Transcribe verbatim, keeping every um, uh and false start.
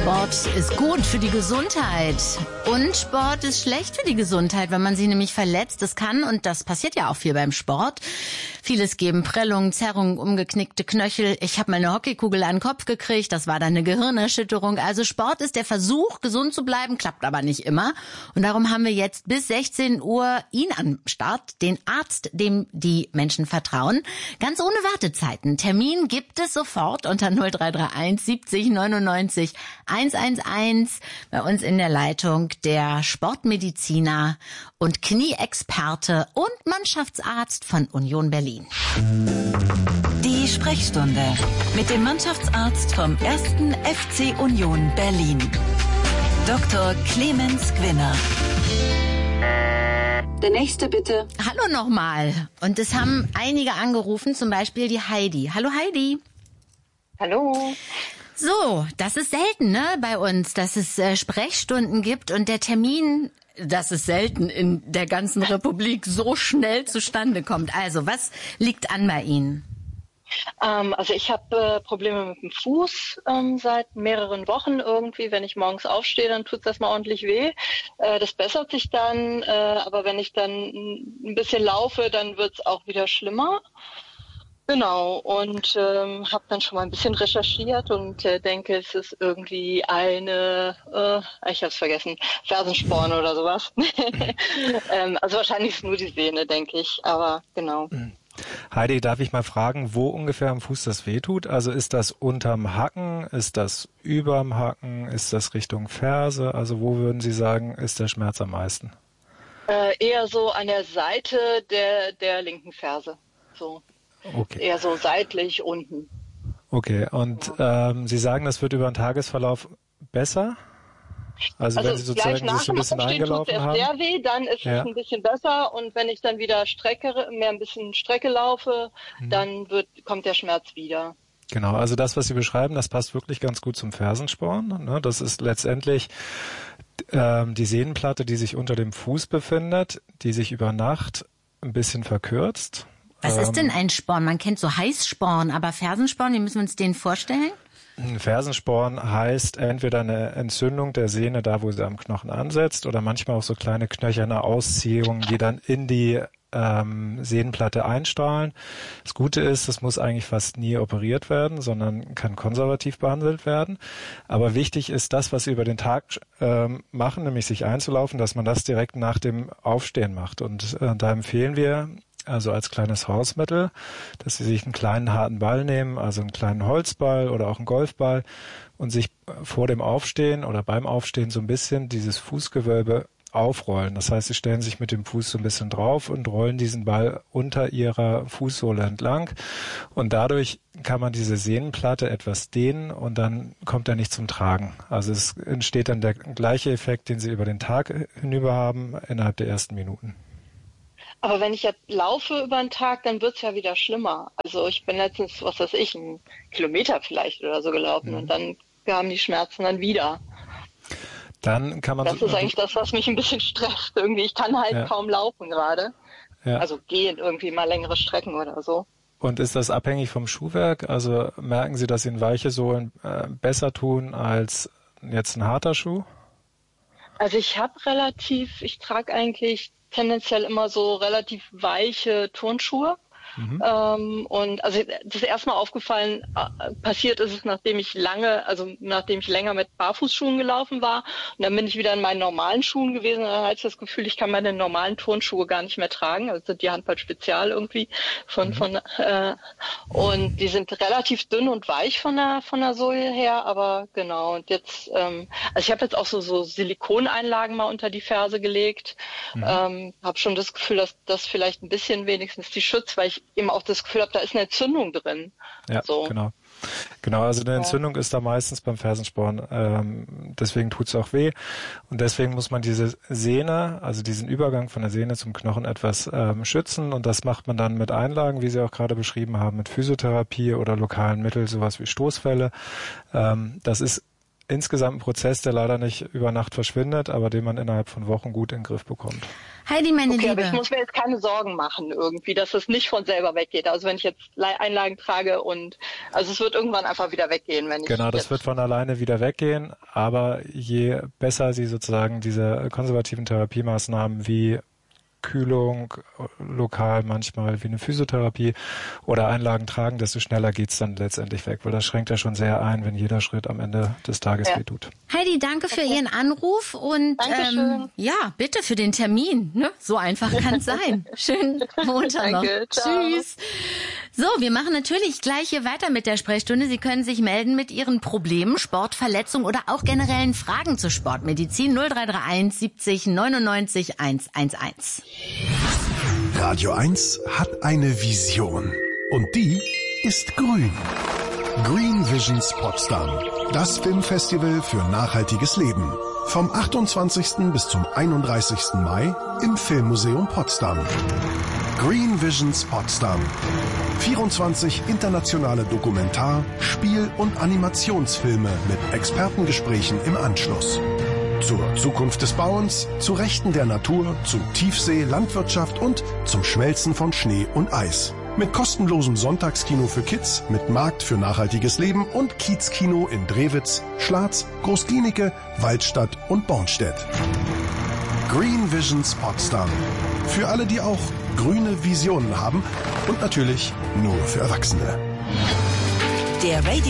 Sport ist gut für die Gesundheit und Sport ist schlecht für die Gesundheit, wenn man sich nämlich verletzt. Das kann, und das passiert ja auch viel beim Sport, vieles geben: Prellungen, Zerrungen, umgeknickte Knöchel. Ich habe mal eine Hockeykugel an den Kopf gekriegt, das war dann eine Gehirnerschütterung. Also Sport ist der Versuch, gesund zu bleiben, klappt aber nicht immer. Und darum haben wir jetzt bis sechzehn Uhr ihn am Start, den Arzt, dem die Menschen vertrauen. Ganz ohne Wartezeiten. Termin gibt es sofort unter null drei drei eins siebzig neunundneunzig hundertelf. Bei uns in der Leitung der Sportmediziner und Knieexperte und Mannschaftsarzt von Union Berlin. Die Sprechstunde mit dem Mannschaftsarzt vom ersten F C Union Berlin, Doktor Clemens Gwinner. Der nächste bitte. Hallo nochmal. Und es haben einige angerufen, zum Beispiel die Heidi. Hallo Heidi. Hallo. So, das ist selten, ne, bei uns, dass es äh, Sprechstunden gibt und der Termin, das ist selten in der ganzen Republik, so schnell zustande kommt. Also, was liegt an bei Ihnen? Ähm, also ich habe äh, Probleme mit dem Fuß ähm, seit mehreren Wochen irgendwie. Wenn ich morgens aufstehe, dann tut das mal ordentlich weh. Äh, das bessert sich dann, äh, aber wenn ich dann ein bisschen laufe, dann wird's auch wieder schlimmer. Genau, und ähm, habe dann schon mal ein bisschen recherchiert und äh, denke, es ist irgendwie eine, äh, ich habe es vergessen, Fersensporn oder sowas. ähm, also wahrscheinlich ist es nur die Sehne, denke ich, aber genau. Heidi, darf ich mal fragen, wo ungefähr am Fuß das wehtut? Also ist das unterm Hacken, ist das überm Hacken, ist das Richtung Ferse? Also wo würden Sie sagen, ist der Schmerz am meisten? Äh, eher so an der Seite der, der linken Ferse, so. Okay. Eher so seitlich unten. Okay, und ähm, Sie sagen, das wird über den Tagesverlauf besser? Also, also wenn Sie sozusagen sich so ein bisschen eingelaufen haben? Tut es sehr weh, dann ist ja. es ein bisschen besser, und wenn ich dann wieder Strecke, mehr ein bisschen Strecke laufe, mhm. dann wird, kommt der Schmerz wieder. Genau, also das, was Sie beschreiben, das passt wirklich ganz gut zum Fersensporn. Ne? Das ist letztendlich ähm, die Sehnenplatte, die sich unter dem Fuß befindet, die sich über Nacht ein bisschen verkürzt. Was ist denn ein Sporn? Man kennt so Heißsporn, aber Fersensporn, wie müssen wir uns den vorstellen? Ein Fersensporn heißt entweder eine Entzündung der Sehne, da wo sie am Knochen ansetzt, oder manchmal auch so kleine knöcherne Ausziehungen, die dann in die ähm, Sehnenplatte einstrahlen. Das Gute ist, das muss eigentlich fast nie operiert werden, sondern kann konservativ behandelt werden. Aber wichtig ist das, was sie über den Tag ähm, machen, nämlich sich einzulaufen, dass man das direkt nach dem Aufstehen macht. Und äh, da empfehlen wir, also als kleines Hausmittel, dass Sie sich einen kleinen harten Ball nehmen, also einen kleinen Holzball oder auch einen Golfball, und sich vor dem Aufstehen oder beim Aufstehen so ein bisschen dieses Fußgewölbe aufrollen. Das heißt, Sie stellen sich mit dem Fuß so ein bisschen drauf und rollen diesen Ball unter Ihrer Fußsohle entlang, und dadurch kann man diese Sehnenplatte etwas dehnen und dann kommt er nicht zum Tragen. Also es entsteht dann der gleiche Effekt, den Sie über den Tag hinüber haben, innerhalb der ersten Minuten. Aber wenn ich jetzt laufe über den Tag, dann wird's ja wieder schlimmer. Also ich bin letztens, was weiß ich, einen Kilometer vielleicht oder so gelaufen, mhm. und dann kamen die Schmerzen dann wieder. Dann kann man... Das so, ist eigentlich das, was mich ein bisschen stresst irgendwie. Ich kann halt ja. kaum laufen gerade. Ja. Also gehen irgendwie mal längere Strecken oder so. Und ist das abhängig vom Schuhwerk? Also merken Sie, dass Ihnen weiche Sohlen äh, besser tun als jetzt ein harter Schuh? Also ich habe relativ, ich trage eigentlich tendenziell immer so relativ weiche Turnschuhe. Mhm. Ähm, und also das erste Mal aufgefallen äh, passiert ist es, nachdem ich lange, also nachdem ich länger mit Barfußschuhen gelaufen war, und dann bin ich wieder in meinen normalen Schuhen gewesen, und dann hatte ich das Gefühl, ich kann meine normalen Turnschuhe gar nicht mehr tragen, also sind die Handball Spezial irgendwie von mhm. von äh, und die sind relativ dünn und weich von der von der Sohle her, aber genau. Und jetzt, ähm, also ich habe jetzt auch so so Silikoneinlagen mal unter die Ferse gelegt, mhm. ähm, habe schon das Gefühl, dass das vielleicht ein bisschen wenigstens die schützt, weil ich eben auch das Gefühl habe, da ist eine Entzündung drin. Ja, so. genau. Genau, also eine Entzündung ja. ist da meistens beim Fersensporn, ähm, deswegen tut's auch weh, und deswegen muss man diese Sehne, also diesen Übergang von der Sehne zum Knochen etwas ähm, schützen, und das macht man dann mit Einlagen, wie Sie auch gerade beschrieben haben, mit Physiotherapie oder lokalen Mitteln, sowas wie Stoßfälle. Ähm, das ist insgesamt ein Prozess, der leider nicht über Nacht verschwindet, aber den man innerhalb von Wochen gut in den Griff bekommt. Heidi, meine okay, Liebe. Aber ich muss mir jetzt keine Sorgen machen irgendwie, dass es nicht von selber weggeht. Also wenn ich jetzt Einlagen trage und also es wird irgendwann einfach wieder weggehen, wenn ich Genau, das jetzt wird von alleine wieder weggehen, aber je besser Sie sozusagen diese konservativen Therapiemaßnahmen wie Kühlung, lokal manchmal wie eine Physiotherapie oder Einlagen tragen, desto schneller geht's dann letztendlich weg, weil das schränkt ja schon sehr ein, wenn jeder Schritt am Ende des Tages Ja. weh tut. Heidi, danke für Ihren Anruf und ähm, ja, bitte für den Termin. Ne? So einfach kann es sein. Schönen Montag noch. Danke, ciao. Tschüss. So, wir machen natürlich gleich hier weiter mit der Sprechstunde. Sie können sich melden mit Ihren Problemen, Sportverletzungen oder auch generellen Fragen zur Sportmedizin. null drei drei eins siebzig neunundneunzig hundertelf. Radio eins hat eine Vision. Und die ist grün. Green Visions Potsdam. Das Filmfestival für nachhaltiges Leben. Vom achtundzwanzigsten bis zum einunddreißigsten Mai im Filmmuseum Potsdam. Green Visions Potsdam. vierundzwanzig internationale Dokumentar-, Spiel- und Animationsfilme mit Expertengesprächen im Anschluss. Zur Zukunft des Bauens, zu Rechten der Natur, zu Tiefsee, Landwirtschaft und zum Schmelzen von Schnee und Eis. Mit kostenlosem Sonntagskino für Kids, mit Markt für nachhaltiges Leben und Kiezkino in Drewitz, Schlatz, Großklinike, Waldstadt und Bornstedt. Green Visions Potsdam. Für alle, die auch grüne Visionen haben und natürlich nur für Erwachsene. Der Radio